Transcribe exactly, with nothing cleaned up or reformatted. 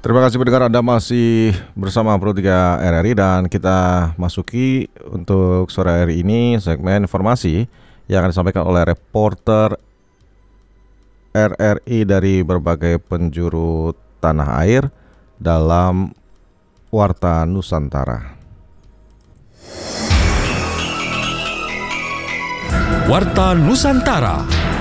Terima kasih pendengar, Anda masih bersama Pro tiga R R I dan kita masuki untuk sore hari ini segmen informasi yang akan disampaikan oleh reporter R R I dari berbagai penjuru tanah air dalam Warta Nusantara. Warta Nusantara.